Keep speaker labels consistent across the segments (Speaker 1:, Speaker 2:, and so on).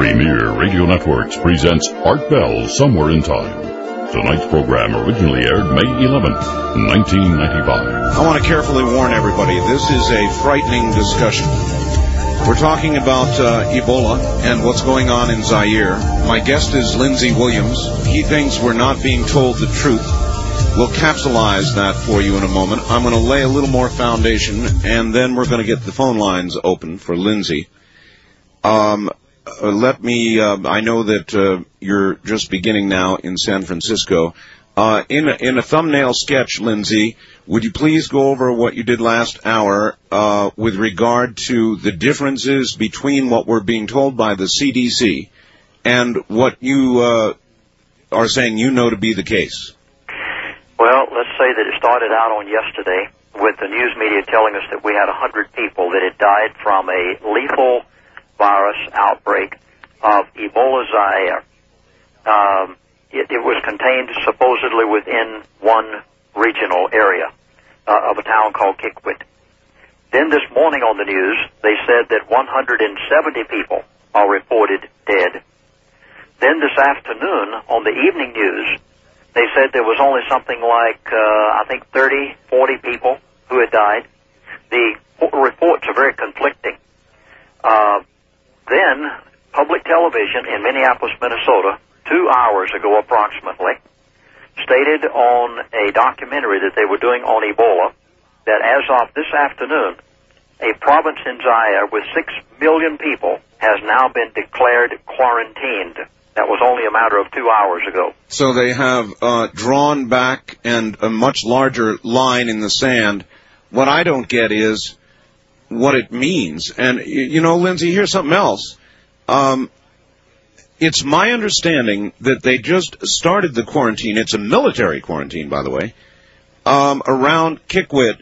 Speaker 1: Premier Radio Networks presents Art Bell Somewhere in Time. Tonight's program originally aired May 11th, 1995.
Speaker 2: I want to carefully warn everybody, this is a frightening discussion. We're talking about Ebola and what's going on in Zaire. My guest is Lindsey Williams. He thinks we're not being told the truth. We'll capsulize that for you in a moment. I'm going to lay a little more foundation, and then we're going to get the phone lines open for Lindsey. I know that you're just beginning now in San Francisco. In a thumbnail sketch, Lindsey, would you please go over what you did last hour with regard to the differences between what we're being told by the CDC and what you are saying you know to be the case?
Speaker 3: Well, let's say that it started out on yesterday with the news media telling us that we had 100 people that had died from a lethal virus outbreak of Ebola Zaire. It was contained supposedly within one regional area of a town called Kikwit. Then this morning on the news, they said that 170 people are reported dead. Then this afternoon on the evening news, they said there was only something like, I think 30, 40 people who had died. The reports are very conflicting. Then, public television in Minneapolis, Minnesota, 2 hours ago approximately, stated on a documentary that they were doing on Ebola that as of this afternoon, a province in Zaire with 6 million people has now been declared quarantined. That was only a matter of 2 hours ago.
Speaker 2: So they have drawn back and a much larger line in the sand. What I don't get is what it means. And, you know, Lindsey, here's something else. It's my understanding that they just started the quarantine. It's a military quarantine, by the way, around Kikwit.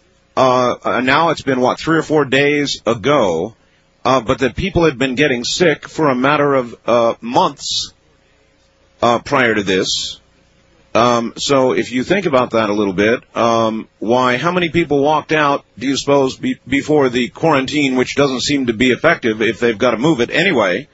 Speaker 2: Now it's been, 3 or 4 days ago, but that people had been getting sick for a matter of months prior to this. So if you think about that a little bit, how many people walked out, do you suppose, before the quarantine, which doesn't seem to be effective if they've got to move it anyway,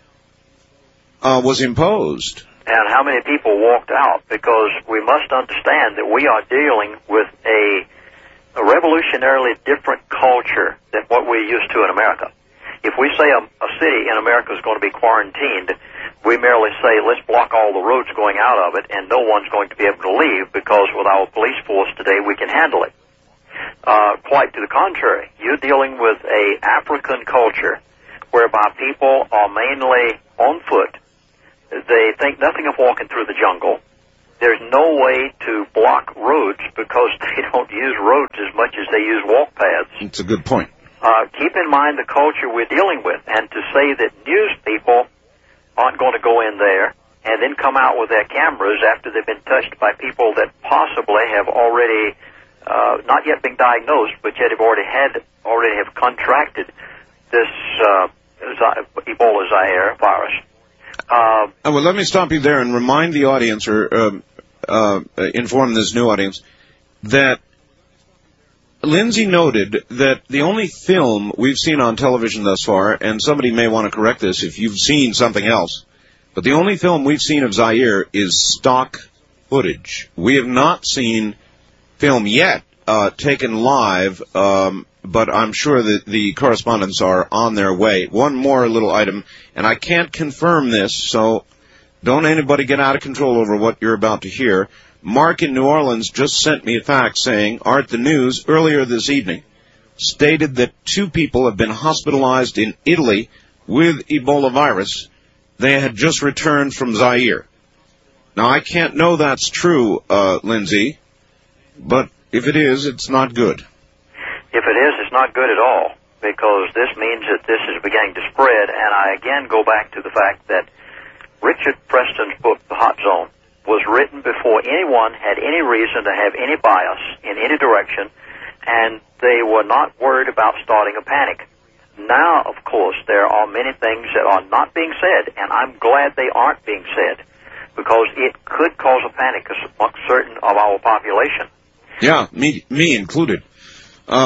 Speaker 2: was imposed?
Speaker 3: And how many people walked out? Because we must understand that we are dealing with a revolutionarily different culture than what we're used to in America. If we say a city in America is going to be quarantined, we merely say, let's block all the roads going out of it, and no one's going to be able to leave because with our police force today, we can handle it. Quite to the contrary, you're dealing with a African culture whereby people are mainly on foot. They think nothing of walking through the jungle. There's no way to block roads because they don't use roads as much as they use walk paths.
Speaker 2: It's a good point.
Speaker 3: Keep in mind the culture we're dealing with, and to say that news people aren't going to go in there and then come out with their cameras after they've been touched by people that possibly have already not yet been diagnosed, but yet have already have contracted this Ebola Zaire virus.
Speaker 2: Well, let me stop you there and remind the audience, or inform this new audience, that Lindsey noted that the only film we've seen on television thus far, and somebody may want to correct this if you've seen something else, but the only film we've seen of Zaire is stock footage. We have not seen film yet taken live, but I'm sure that the correspondents are on their way. One more little item, and I can't confirm this, so don't anybody get out of control over what you're about to hear. Mark in New Orleans just sent me a fax saying, Art, the news earlier this evening stated that 2 people have been hospitalized in Italy with Ebola virus. They had just returned from Zaire. Now, I can't know that's true, Lindsey, but if it is, it's not good.
Speaker 3: If it is, it's not good at all, because this means that this is beginning to spread, and I again go back to the fact that Richard Preston's book, The Hot Zone, was written before anyone had any reason to have any bias in any direction, and they were not worried about starting a panic. Now, of course, there are many things that are not being said, and I'm glad they aren't being said, because it could cause a panic among certain of our population.
Speaker 2: Yeah, me included.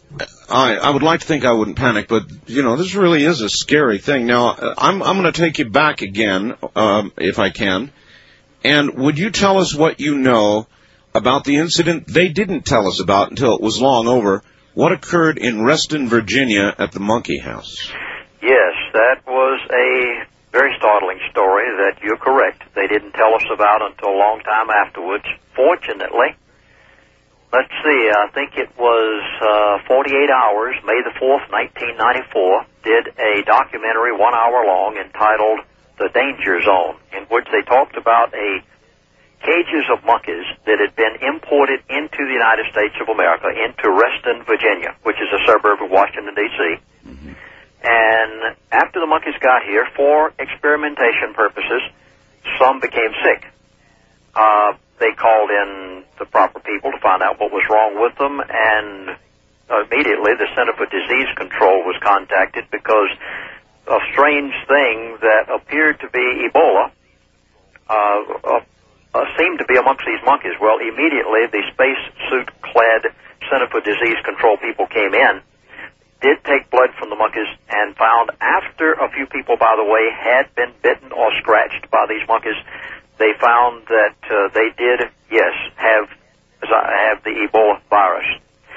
Speaker 2: I would like to think I wouldn't panic, but, this really is a scary thing. Now, I'm going to take you back again, if I can. And would you tell us what you know about the incident they didn't tell us about until it was long over? What occurred in Reston, Virginia at the Monkey House?
Speaker 3: Yes, that was a very startling story that you're correct. They didn't tell us about until a long time afterwards. Fortunately, let's see, I think it was 48 Hours, May the 4th, 1994, did a documentary 1 hour long entitled The Danger Zone, in which they talked about cages of monkeys that had been imported into the United States of America, into Reston, Virginia, which is a suburb of Washington, D.C. Mm-hmm. And after the monkeys got here, for experimentation purposes, some became sick. They called in the proper people to find out what was wrong with them, and immediately the Center for Disease Control was contacted because a strange thing that appeared to be Ebola seemed to be amongst these monkeys. Well, immediately the spacesuit-clad Center for Disease Control people came in, did take blood from the monkeys, and found after a few people, by the way, had been bitten or scratched by these monkeys, they found that they did, yes, have the Ebola virus.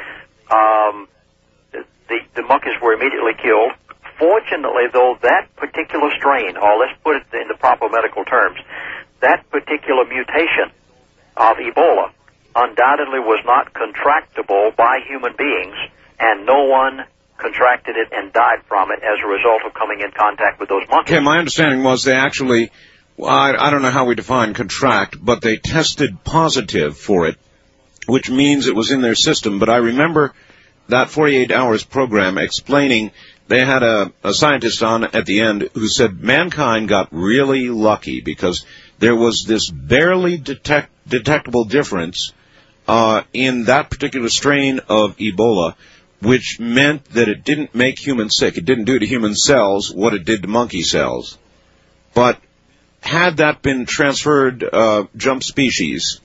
Speaker 3: The monkeys were immediately killed. Fortunately, though, that particular strain, or let's put it in the proper medical terms, that particular mutation of Ebola undoubtedly was not contractable by human beings, and no one contracted it and died from it as a result of coming in contact with those monkeys.
Speaker 2: Okay, my understanding was they actually, I don't know how we define contract, but they tested positive for it, which means it was in their system. But I remember that 48 Hours program explaining they had a scientist on at the end who said mankind got really lucky because there was this barely detectable difference in that particular strain of Ebola, which meant that it didn't make humans sick. It didn't do to human cells what it did to monkey cells. But had that been transferred jump species,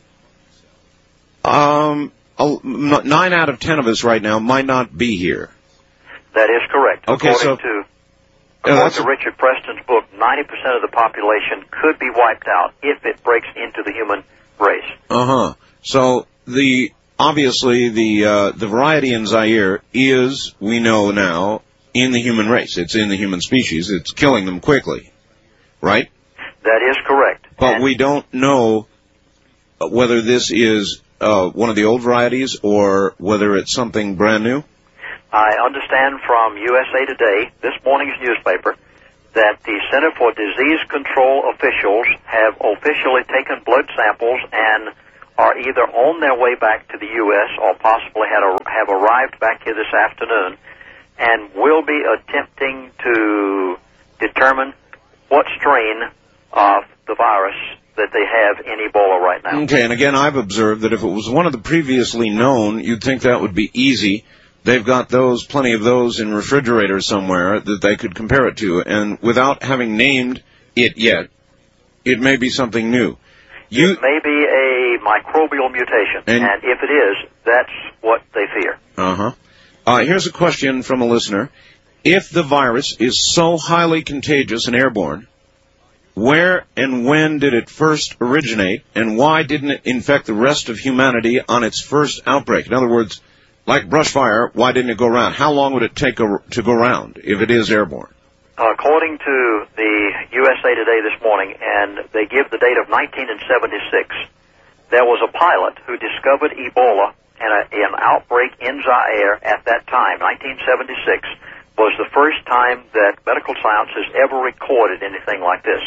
Speaker 2: 9 out of 10 of us right now might not be here.
Speaker 3: That is correct.
Speaker 2: Okay,
Speaker 3: according to Richard Preston's book, 90% of the population could be wiped out if it breaks into the human race.
Speaker 2: So obviously the variety in Zaire is, we know now, in the human race. It's in the human species. It's killing them quickly, right?
Speaker 3: That is correct.
Speaker 2: But we don't know whether this is one of the old varieties or whether it's something brand new.
Speaker 3: I understand from USA Today, this morning's newspaper, that the Center for Disease Control officials have officially taken blood samples and are either on their way back to the U.S. or possibly have arrived back here this afternoon, and will be attempting to determine what strain of the virus that they have in Ebola right now.
Speaker 2: Okay, and again, I've observed that if it was one of the previously known, you'd think that would be easy. They've got plenty of those in refrigerators somewhere that they could compare it to, and without having named it yet, it may be something new.
Speaker 3: It may be a microbial mutation, and if it is, that's what they fear.
Speaker 2: Here's a question from a listener. If the virus is so highly contagious and airborne, where and when did it first originate, and why didn't it infect the rest of humanity on its first outbreak? In other words, like brush fire, why didn't it go around? How long would it take to go around if it is airborne?
Speaker 3: According to the USA Today this morning, and they give the date of 1976, there was a pilot who discovered Ebola and an outbreak in Zaire at that time. 1976 was the first time that medical science has ever recorded anything like this.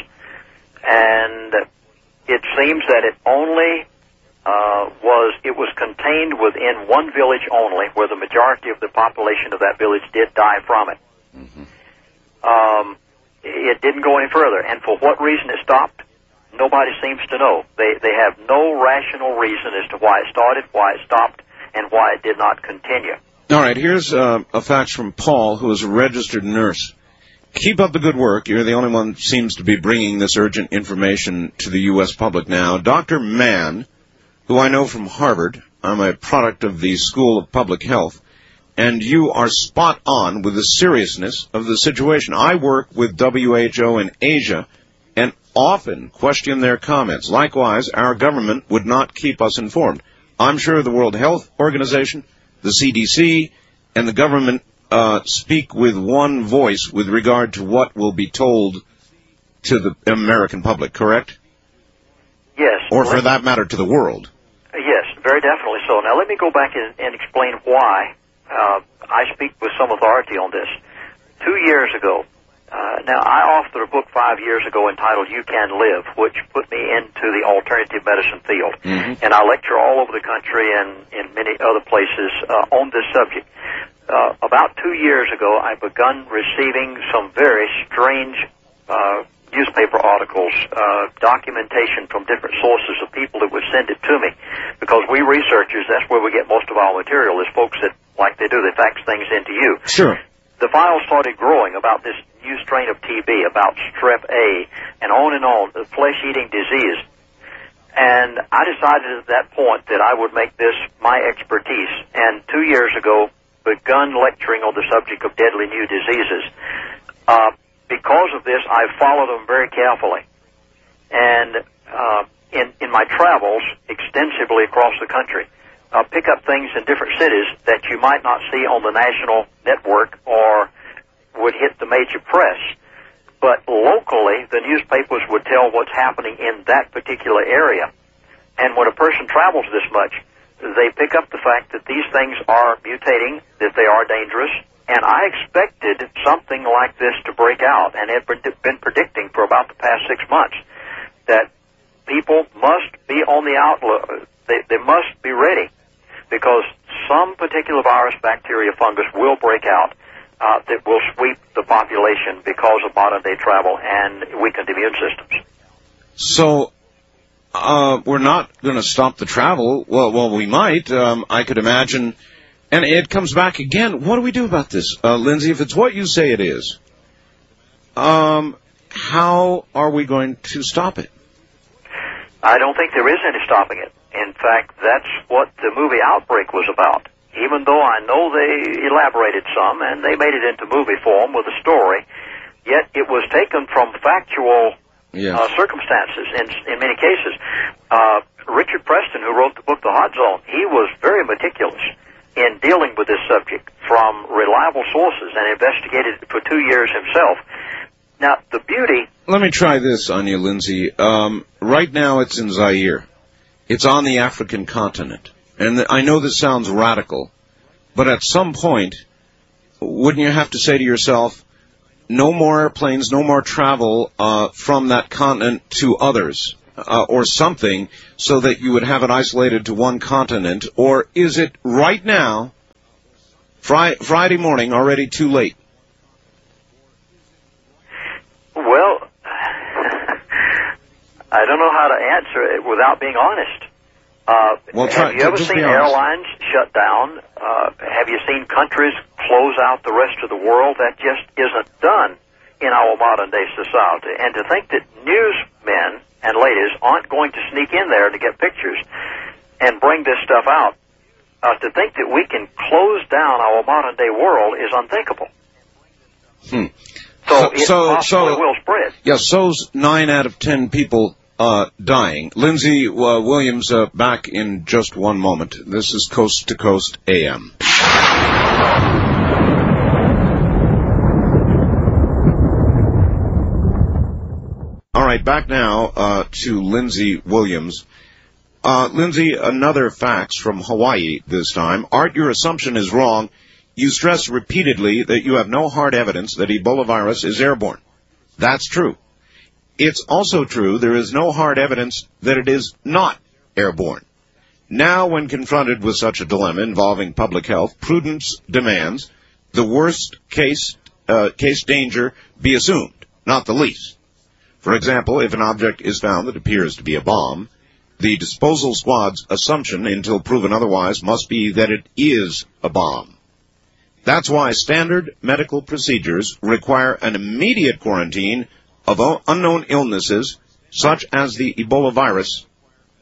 Speaker 3: And it seems that it only was contained within one village only, where the majority of the population of that village did die from it. It didn't go any further, and for what reason it stopped, nobody seems to know. They have no rational reason as to why it started, why it stopped, and why it did not continue.
Speaker 2: All right, here's a fax from Paul, who is a registered nurse. Keep up the good work. You're the only one who seems to be bringing this urgent information to the U.S. public now. Dr. Mann, who I know from Harvard, I'm a product of the School of Public Health, and you are spot on with the seriousness of the situation. I work with WHO in Asia and often question their comments. Likewise, our government would not keep us informed. I'm sure the World Health Organization, the CDC, and the government speak with one voice with regard to what will be told to the American public, correct?
Speaker 3: Yes.
Speaker 2: Or for that matter, to the world.
Speaker 3: Yes, very definitely so. Now, let me go back and explain why I speak with some authority on this. 2 years ago, now I authored a book 5 years ago entitled You Can Live, which put me into the alternative medicine field. Mm-hmm. And I lecture all over the country and in many other places on this subject. About 2 years ago, I begun receiving some very strange newspaper articles, documentation from different sources of people that would send it to me. Because we researchers, that's where we get most of our material, is folks that, like they do, they fax things into you.
Speaker 2: Sure.
Speaker 3: The files started growing about this new strain of TB, about strep A, and on, the flesh-eating disease. And I decided at that point that I would make this my expertise, and 2 years ago begun lecturing on the subject of deadly new diseases. Because of this, I followed them very carefully. And in my travels extensively across the country, pick up things in different cities that you might not see on the national network or would hit the major press. But locally, the newspapers would tell what's happening in that particular area. And when a person travels this much, they pick up the fact that these things are mutating, that they are dangerous. And I expected something like this to break out, and had been predicting for about the past 6 months that people must be on the outlook. They must be ready, because some particular virus, bacteria, fungus will break out that will sweep the population because of modern-day travel and weakened immune systems.
Speaker 2: So we're not going to stop the travel. Well, we might. I could imagine. And it comes back again. What do we do about this, Lindsay? If it's what you say it is, how are we going to stop it?
Speaker 3: I don't think there is any stopping it. In fact, that's what the movie Outbreak was about. Even though I know they elaborated some and they made it into movie form with a story, yet it was taken from factual circumstances in many cases. Richard Preston, who wrote the book The Hot Zone, he was very meticulous in dealing with this subject from reliable sources and investigated it for 2 years himself. Now, the beauty...
Speaker 2: Let me try this on you, Lindsay. Right now it's in Zaire. It's on the African continent. And I know this sounds radical, but at some point, wouldn't you have to say to yourself, no more airplanes, no more travel from that continent to others? Or something, so that you would have it isolated to one continent? Or is it right now, Friday morning, already too late?
Speaker 3: Well, I don't know how to answer it without being honest. Have you ever seen airlines shut down? Have you seen countries close out the rest of the world? That just isn't done in our modern-day society. And to think that newsmen and ladies aren't going to sneak in there to get pictures and bring this stuff out, to think that we can close down our modern-day world is unthinkable. So it possibly will spread.
Speaker 2: Yeah, so's 9 out of 10 people dying. Lindsay Williams, back in just one moment. This is Coast to Coast AM. All right, back now to Lindsay Williams. Lindsay, another fax from Hawaii this time. Art, your assumption is wrong. You stress repeatedly that you have no hard evidence that Ebola virus is airborne. That's true. It's also true there is no hard evidence that it is not airborne. Now, when confronted with such a dilemma involving public health, prudence demands the worst case danger be assumed, not the least. For example, if an object is found that appears to be a bomb, the disposal squad's assumption, until proven otherwise, must be that it is a bomb. That's why standard medical procedures require an immediate quarantine of unknown illnesses, such as the Ebola virus,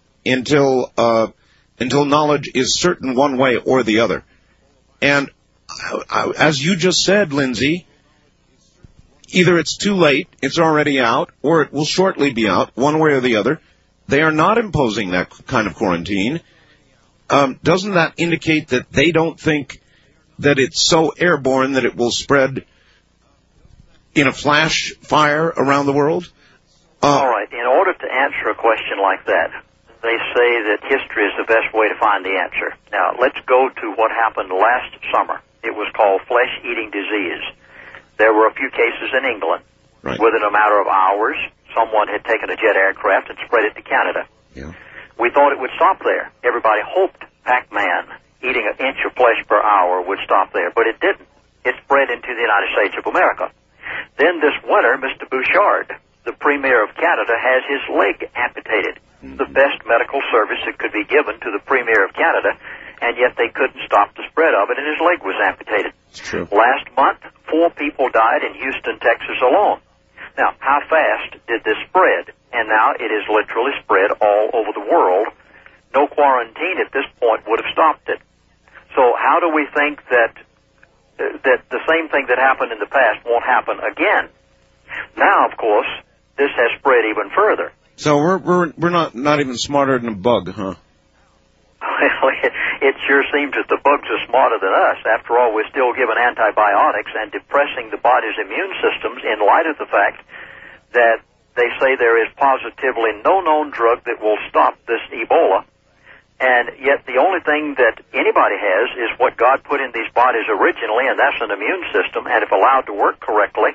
Speaker 2: until knowledge is certain one way or the other. And as you just said, Lindsay, either it's too late, it's already out, or it will shortly be out, one way or the other. They are not imposing that kind of quarantine. Doesn't that indicate that they don't think that it's so airborne that it will spread in a flash fire around the world?
Speaker 3: All right. In order to answer a question like that, they say that history is the best way to find the answer. Now, let's go to what happened last summer. It was called flesh-eating disease. There were a few cases in England.
Speaker 2: Right.
Speaker 3: Within a matter of hours, someone had taken a jet aircraft and spread it to Canada.
Speaker 2: Yeah.
Speaker 3: We thought it would stop there. Everybody hoped Pac-Man eating an inch of flesh per hour would stop there, but it didn't. It spread into the United States of America. Then this winter, Mr. Bouchard, the Premier of Canada, has his leg amputated. The best medical service that could be given to the Premier of Canada, and yet they couldn't stop the spread of it, and his leg was amputated.
Speaker 2: It's true.
Speaker 3: Last month, 4 people died in Houston, Texas alone. Now, how fast did this spread? And now it is literally spread all over the world. No quarantine at this point would have stopped it. So how do we think that the same thing that happened in the past won't happen again? Now, of course, this has spread even further.
Speaker 2: So we're not even smarter than a bug, huh?
Speaker 3: Well, it sure seems that the bugs are smarter than us. After all, we're still given antibiotics and depressing the body's immune systems in light of the fact that they say there is positively no known drug that will stop this Ebola. And yet the only thing that anybody has is what God put in these bodies originally, and that's an immune system. And if allowed to work correctly,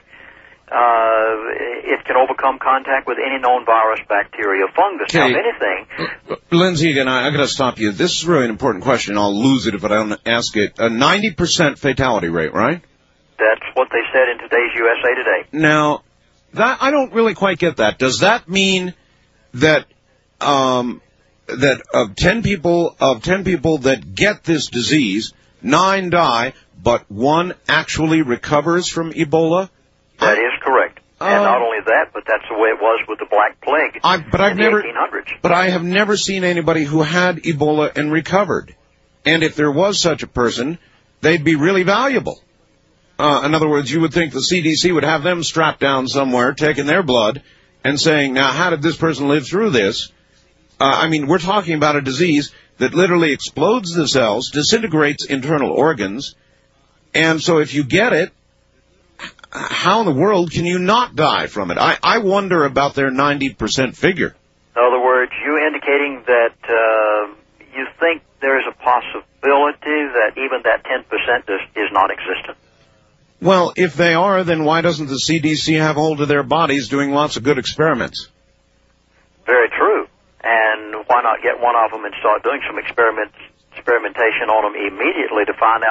Speaker 3: it can overcome contact with any known virus, bacteria, fungus.
Speaker 2: Okay.
Speaker 3: Now, if anything...
Speaker 2: Lindsay, again, I got to stop you. This is really an important question. I'll lose it if I don't ask it. A 90% fatality rate, right?
Speaker 3: That's what they said in today's USA Today.
Speaker 2: Now, I don't really quite get that. Does that mean that that of 10 people that get this disease, 9 die, but 1 actually recovers from Ebola?
Speaker 3: That is correct. And not only that, but that's the way it was with the Black Plague in the 1800s.
Speaker 2: But I have never seen anybody who had Ebola and recovered. And if there was such a person, they'd be really valuable. In other words, you would think the CDC would have them strapped down somewhere, taking their blood, and saying, now, how did this person live through this? I mean, we're talking about a disease that literally explodes the cells, disintegrates internal organs, and so if you get it, how in the world can you not die from it? I wonder about their 90% figure.
Speaker 3: In other words, you indicating that you think there is a possibility that even that 10% is non-existent.
Speaker 2: Well, if they are, then why doesn't the CDC have hold of their bodies doing lots of good experiments?
Speaker 3: Very true. And why not get one of them and start doing some experimentation on them immediately to find out